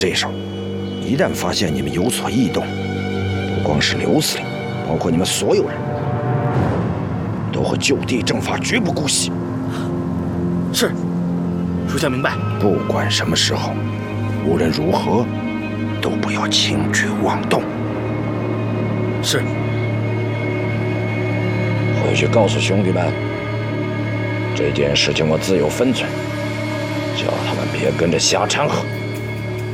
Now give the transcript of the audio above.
这时候，一旦发现你们有所异动，不光是刘司令，包括你们所有人，都会就地正法，绝不姑息。 是，属下明白。 不管什么时候，无论如何，都不要轻举妄动。 是。 回去告诉兄弟们，这件事情我自有分寸，叫他们别跟着瞎掺和。